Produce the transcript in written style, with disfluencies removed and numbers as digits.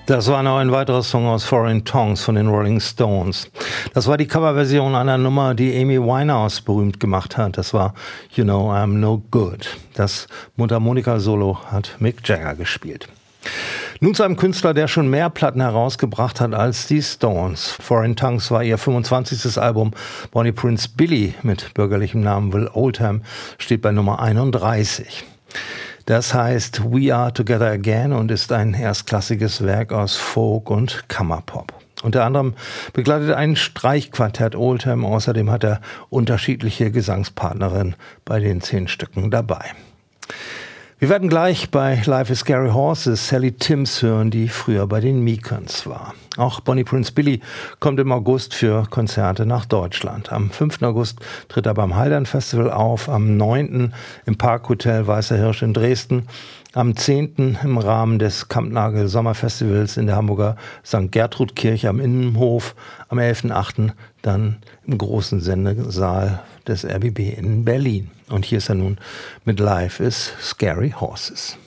Das war noch ein weiterer Song aus Foreign Tongues von den Rolling Stones. Das war die Coverversion einer Nummer, die Amy Winehouse berühmt gemacht hat. Das war You Know I'm No Good. Das Mundharmonika-Solo hat Mick Jagger gespielt. Nun zu einem Künstler, der schon mehr Platten herausgebracht hat als die Stones. Foreign Tongues war ihr 25. Album. Bonnie Prince Billy mit bürgerlichem Namen Will Oldham steht bei Nummer 31. Das heißt We Are Together Again und ist ein erstklassiges Werk aus Folk und Kammerpop. Unter anderem begleitet ein Streichquartett Oldham, außerdem hat er unterschiedliche Gesangspartnerinnen bei den 10 Stücken dabei. Wir werden gleich bei Life is Scary Horses Sally Timms hören, die früher bei den Meekens war. Auch Bonnie Prince Billy kommt im August für Konzerte nach Deutschland. Am 5. August tritt er beim Haldern Festival auf, am 9. im Parkhotel Weißer Hirsch in Dresden, am 10. im Rahmen des Kampnagel Sommerfestivals in der Hamburger St. Gertrudkirche am Innenhof, am 11.8. dann im großen Sendesaal des RBB in Berlin. Und hier ist er nun mit Life is Scary Horses.